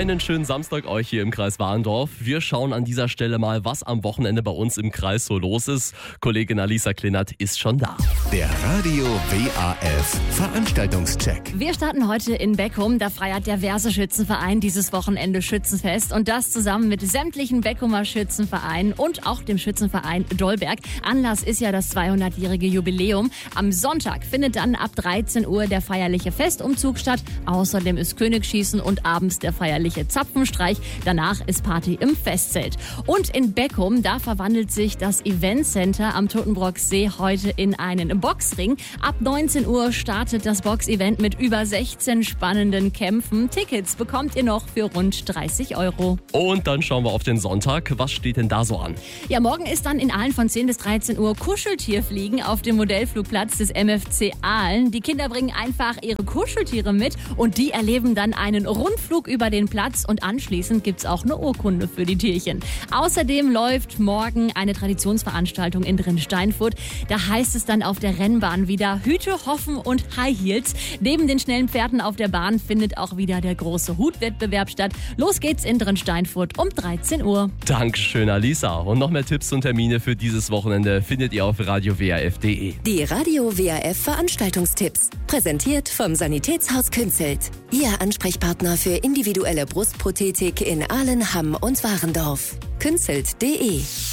Einen schönen Samstag euch hier im Kreis Warendorf. Wir schauen an dieser Stelle mal, was am Wochenende bei uns im Kreis so los ist. Kollegin Alisa Klenert ist schon da. Der Radio WAF Veranstaltungscheck. Wir starten heute in Beckum. Da feiert der Verse-Schützenverein dieses Wochenende Schützenfest. Und das zusammen mit sämtlichen Beckumer Schützenvereinen und auch dem Schützenverein Dolberg. Anlass ist ja das 200-jährige Jubiläum. Am Sonntag findet dann ab 13 Uhr der feierliche Festumzug statt. Außerdem ist Königsschießen und abends der feierliche Zapfenstreich. Danach ist Party im Festzelt. Und in Beckum, da verwandelt sich das Eventcenter am Totenbrocksee heute in einen Boxring. Ab 19 Uhr startet das Boxevent mit über 16 spannenden Kämpfen. Tickets bekommt ihr noch für rund 30 €. Und dann schauen wir auf den Sonntag. Was steht denn da so an? Ja, morgen ist dann in Aalen von 10 bis 13 Uhr Kuscheltierfliegen auf dem Modellflugplatz des MFC Aalen. Die Kinder bringen einfach ihre Kuscheltiere mit und die erleben dann einen Rundflug über den Platz und anschließend gibt's auch eine Urkunde für die Tierchen. Außerdem läuft morgen eine Traditionsveranstaltung in Drinsteinfurt. Da heißt es dann auf der Rennbahn wieder Hüte, Hoffen und High Heels. Neben den schnellen Pferden auf der Bahn findet auch wieder der große Hutwettbewerb statt. Los geht's in Drinsteinfurt um 13 Uhr. Dankeschön, Alisa. Und noch mehr Tipps und Termine für dieses Wochenende findet ihr auf radiowaf.de. Die Radio WAF Veranstaltungstipps. Präsentiert vom Sanitätshaus Künzelt. Ihr Ansprechpartner für individuelle Brustprothetik in Aalen, Hamm und Warendorf. Künzelt.de